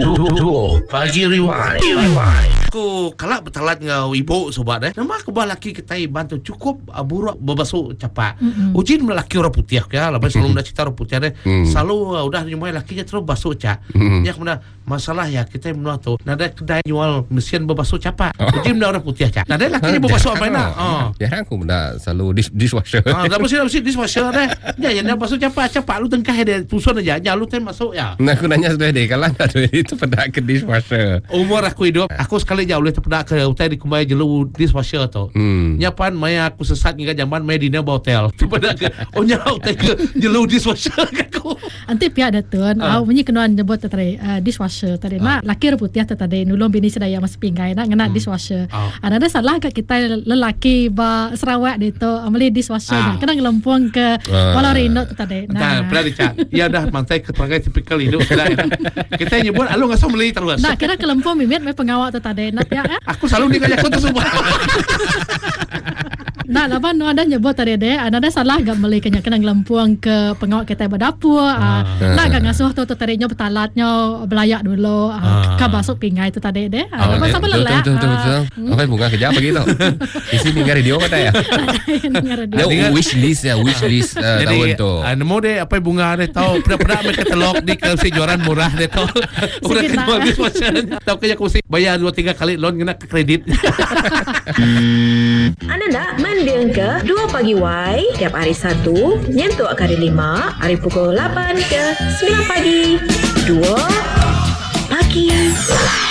Pagi Rewind. Aku kalak bertalat ngau ibu sobat nama aku laki kita bantu cukup buruk berbasuh capak. Ujin lelaki orang putih ya, lepas selalu dah cerita orang putih selalu udah nyumai lakinya terus basuh cak. Ya kemudian masalah ya kita menua tu nada kedai jual mesin berbasuh capak. Ujin dah orang putih cak. Nada lakinya berbasuh apa nak? Ya aku benda selalu dishwasher. Dah mesti dishwasher dah. Ya yang dah basuh capak lu tengkah dia tusun aja. Ya lu teh masuk ya. Nah aku nanya sudah deh kalau ada itu pada ke dishwasher. Umur aku hidup, aku sekali jauh boleh terpedak ke hotel di kumai jelu dishwasher tu. Nyapan maya aku sesat hingga zaman maya dina hotel. Terpedak ke nyau hotel ke jelu dishwasher aku. Anti pihak datun, bunyi kenuan nyebut tadi dishwasher tadi. Mak laki putih tadi nulung bini sedaya mas pinggai nak ngena dishwasher. Ada salah ke kita lelaki ba Sarawak itu amali dishwasher nak kena ngelempung ke walau Rindo tadi. Nah, pernah dicak. Ya dah mantai keterangan tipikal hidup kita nyebut alu ngasih meli terus. Nah, kira kelempung mimit me pengawal tadi nak ya. Aku selalu nikah aku tu semua. Nah, laban nu ada nyebut tadi deh, ada salah gak meli kena ngelempung ke pengawal kita berdapur. Nah, gak ngasuh tu tadinya betalatnya belayak dulu. Ka basuk pingai itu tadi deh. Laban sampai lelak. Betul. Apa bunga kerja begitu? Di sini dengar radio kata ya. Dia wish list tahun tu. Nemu deh apa bunga deh tahu pernah mereka telok di kejuaraan murah deh tahu. Udah kenal dishwasher. Tahu kerja aku sih bayar 2-3 kali loan kena ke kredit. Anda nak mendeng ke 2 Pagi Y tiap hari Sabtu nyentuh hari 5 hari pukul 8 ke 9 pagi 2 Pagi